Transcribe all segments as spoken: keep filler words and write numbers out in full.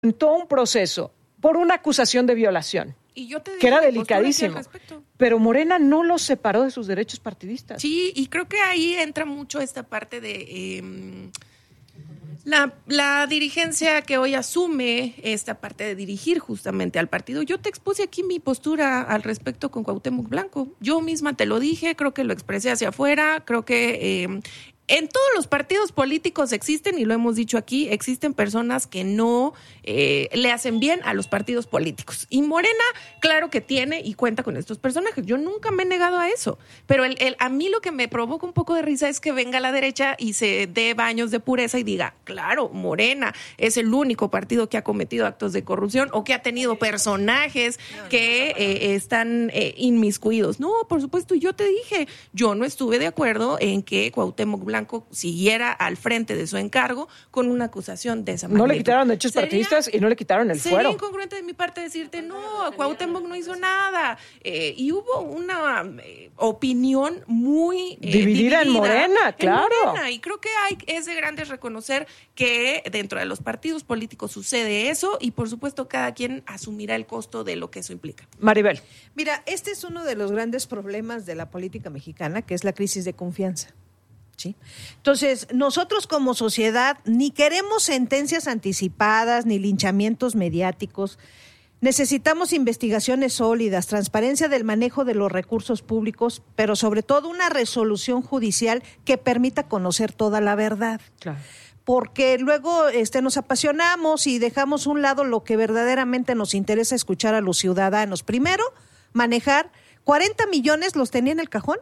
en todo un proceso por una acusación de violación. Y yo te que era delicadísimo, pero Morena no los separó de sus derechos partidistas. Sí, y creo que ahí entra mucho esta parte de eh, la, la dirigencia que hoy asume esta parte de dirigir justamente al partido. Yo te expuse aquí mi postura al respecto con Cuauhtémoc Blanco. Yo misma te lo dije, creo que lo expresé hacia afuera, creo que... Eh, En todos los partidos políticos existen, y lo hemos dicho aquí, existen personas que no eh, le hacen bien a los partidos políticos. Y Morena, claro que tiene y cuenta con estos personajes. Yo nunca me he negado a eso. Pero el, el, a mí lo que me provoca un poco de risa es que venga la derecha y se dé baños de pureza y diga, claro, Morena es el único partido que ha cometido actos de corrupción o que ha tenido personajes que eh, están eh, inmiscuidos. No, por supuesto, yo te dije, yo no estuve de acuerdo en que Cuauhtémoc Blanco siguiera al frente de su encargo con una acusación de esa magnitud. No le quitaron derechos partidistas y no le quitaron el fuero. Sería incongruente de mi parte decirte, no, Cuauhtémoc no hizo nada. Eh, y hubo una eh, opinión muy eh, dividida, dividida en Morena, claro. En Morena, y creo que hay, es de grandes reconocer que dentro de los partidos políticos sucede eso y por supuesto cada quien asumirá el costo de lo que eso implica. Maribel. Mira, este es uno de los grandes problemas de la política mexicana, que es la crisis de confianza. ¿Sí? Entonces, nosotros como sociedad ni queremos sentencias anticipadas, ni linchamientos mediáticos. Necesitamos investigaciones sólidas, transparencia del manejo de los recursos públicos, pero sobre todo una resolución judicial que permita conocer toda la verdad. Claro. Porque luego este, nos apasionamos y dejamos a un lado lo que verdaderamente nos interesa escuchar a los ciudadanos. Primero, manejar cuarenta millones los tenía en el cajón.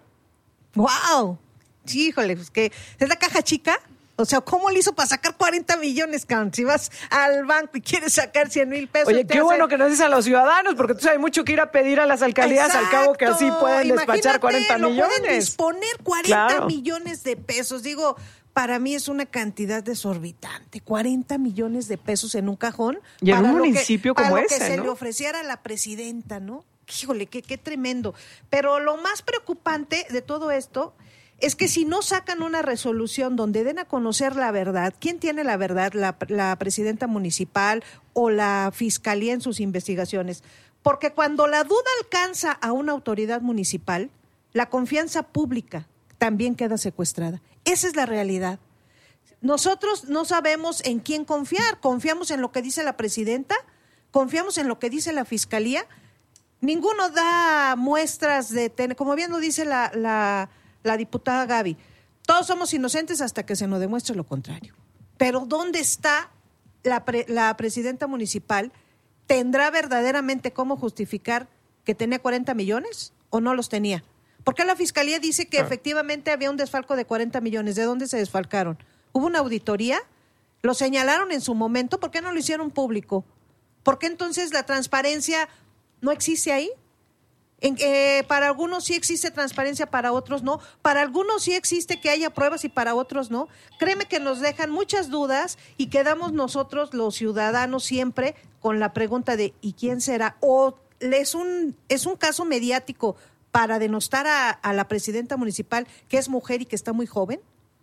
¡Wow! Sí, híjole, pues que es la caja chica. O sea, ¿cómo le hizo para sacar cuarenta millones, cabrón? Si vas al banco y quieres sacar cien mil pesos. Oye, qué hace... bueno que nos dices a los ciudadanos, porque tú sabes mucho que ir a pedir a las alcaldías. Exacto. Al cabo que así pueden Imagínate, despachar cuarenta lo millones. Pueden disponer cuarenta claro. millones de pesos. Digo, para mí es una cantidad desorbitante. cuarenta millones de pesos en un cajón. Y en un municipio que, como para ese, lo que ¿no? se le ofreciera a la presidenta, ¿no? Híjole, qué, qué tremendo. Pero lo más preocupante de todo esto es que si no sacan una resolución donde den a conocer la verdad, ¿quién tiene la verdad? ¿La, la presidenta municipal o la fiscalía en sus investigaciones? Porque cuando la duda alcanza a una autoridad municipal, la confianza pública también queda secuestrada. Esa es la realidad. Nosotros no sabemos en quién confiar. ¿Confiamos en lo que dice la presidenta? ¿Confiamos en lo que dice la fiscalía? Ninguno da muestras de tener, como bien lo dice la... la La diputada Gaby, todos somos inocentes hasta que se nos demuestre lo contrario. Pero ¿dónde está la, pre, la presidenta municipal? ¿Tendrá verdaderamente cómo justificar que tenía cuarenta millones o no los tenía? Porque la fiscalía dice que ah. efectivamente había un desfalco de cuarenta millones. ¿De dónde se desfalcaron? ¿Hubo una auditoría? ¿Lo señalaron en su momento? ¿Por qué no lo hicieron público? ¿Por qué entonces la transparencia no existe ahí? En, eh, para algunos sí existe transparencia, para otros no. Para algunos sí existe que haya pruebas y para otros no. Créeme que nos dejan muchas dudas y quedamos nosotros los ciudadanos siempre con la pregunta de ¿y quién será? O es un, es un caso mediático para denostar a, a la presidenta municipal que es mujer y que está muy joven.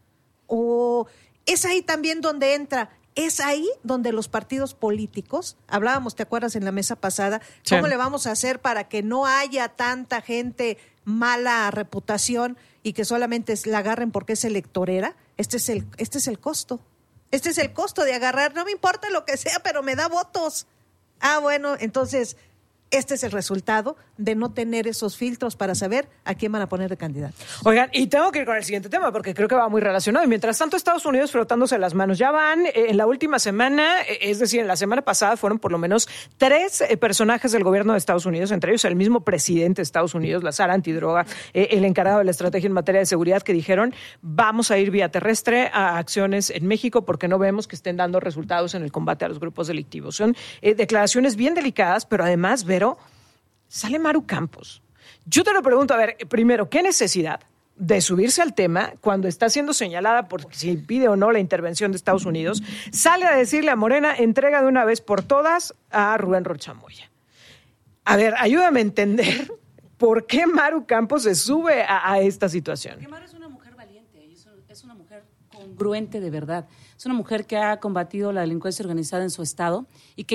O es ahí también donde entra... Es ahí donde los partidos políticos, hablábamos, ¿te acuerdas en la mesa pasada? ¿Cómo sí. le vamos a hacer para que no haya tanta gente mala reputación y que solamente la agarren porque es electorera? Este es el, este es el costo. Este es el costo de agarrar, no me importa lo que sea, pero me da votos. Ah, bueno, entonces... Este es el resultado de no tener esos filtros para saber a quién van a poner de candidato. Oigan, y tengo que ir con el siguiente tema porque creo que va muy relacionado. Y mientras tanto, Estados Unidos frotándose las manos. Ya van eh, en la última semana, eh, es decir, en la semana pasada fueron por lo menos tres eh, personajes del gobierno de Estados Unidos, entre ellos el mismo presidente de Estados Unidos, la Sara antidroga, eh, el encargado de la estrategia en materia de seguridad, que dijeron vamos a ir vía terrestre a acciones en México porque no vemos que estén dando resultados en el combate a los grupos delictivos. Son eh, declaraciones bien delicadas, pero además, Vero, sale Maru Campos. Yo te lo pregunto, a ver, primero, ¿qué necesidad de subirse al tema cuando está siendo señalada por si pide o no la intervención de Estados Unidos? Sale a decirle a Morena, entrega de una vez por todas a Rubén Rocha Moya. A ver, ayúdame a entender por qué Maru Campos se sube a, a esta situación. Porque Maru es una mujer valiente, es una mujer con congruente de verdad. Es una mujer que ha combatido la delincuencia organizada en su estado y que